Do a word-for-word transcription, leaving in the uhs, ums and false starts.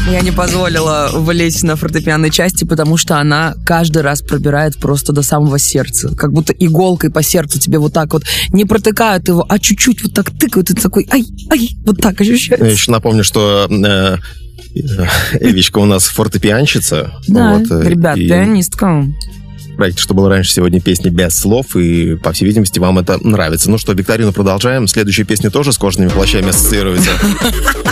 Я не позволила влезть на фортепианной части, потому что она каждый раз пробирает просто до самого сердца. Как будто иголкой по сердцу тебе вот так вот не протыкают его, а чуть-чуть вот так тыкают, и ты такой, ай, ай, вот так ощущается. Я еще напомню, что э, Эвичка у нас фортепианщица. Да, вот, ребят, и... пианистка. Проект, что было раньше, сегодня песни без слов, и, по всей видимости, вам это нравится. Ну что, викторину продолжаем. Следующая песня тоже с кожаными плащами ассоциируется.